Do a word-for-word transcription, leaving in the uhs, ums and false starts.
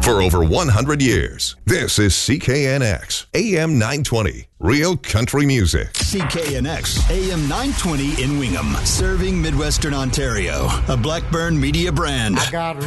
For over one hundred years, this is C K N X, A M nine twenty, Real Country Music. C K N X, A M nine twenty in Wingham, serving Midwestern Ontario. A Blackburn Media brand. I got